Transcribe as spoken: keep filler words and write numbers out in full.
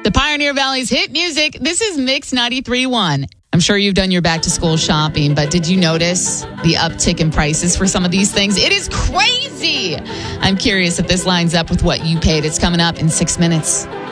The Pioneer Valley's hit music. This is Mix ninety-three point one. I'm sure you've done your back-to-school shopping, but did you notice the uptick in prices for some of these things? It is crazy. I'm curious if this lines up with what you paid. It's coming up in six minutes.